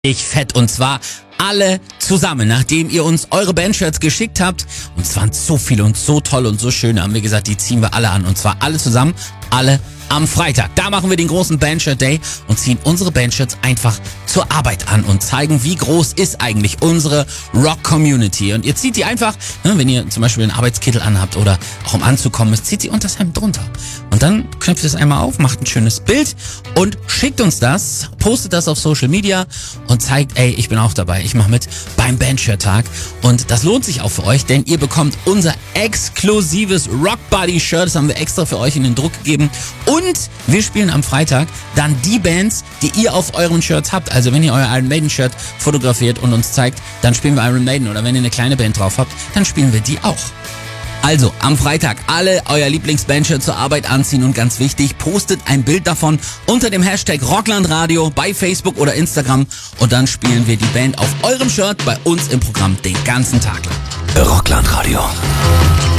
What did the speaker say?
richtig fett und zwar alle zusammen, nachdem ihr uns eure Bandshirts geschickt habt. Und es waren so viele und so toll und so schöne, haben wir gesagt, die ziehen wir alle an. Und zwar alle zusammen, alle am Freitag. Da machen wir den großen Bandshirt Day und ziehen unsere Bandshirts einfach zur Arbeit an und zeigen, wie groß ist eigentlich unsere Rock-Community. Und ihr zieht die einfach, wenn ihr zum Beispiel einen Arbeitskittel anhabt oder auch um anzukommen ist, zieht sie unter das Hemd drunter. Und dann knöpft es einmal auf, macht ein schönes Bild und schickt uns das, postet das auf Social Media und zeigt, ey, ich bin auch dabei, ich mache mit beim Bandshirt-Tag. Und das lohnt sich auch für euch, denn ihr bekommt unser exklusives Rock Buddy Shirt, das haben wir extra für euch in den Druck gegeben. Und wir spielen am Freitag dann die Bands, die ihr auf euren Shirts habt. Also wenn ihr euer Iron Maiden Shirt fotografiert und uns zeigt, dann spielen wir Iron Maiden. Oder wenn ihr eine kleine Band drauf habt, dann spielen wir die auch. Also am Freitag alle euer Lieblingsbandshirt zur Arbeit anziehen und ganz wichtig, postet ein Bild davon unter dem Hashtag Rocklandradio bei Facebook oder Instagram und dann spielen wir die Band auf eurem Shirt bei uns im Programm den ganzen Tag lang. Rocklandradio.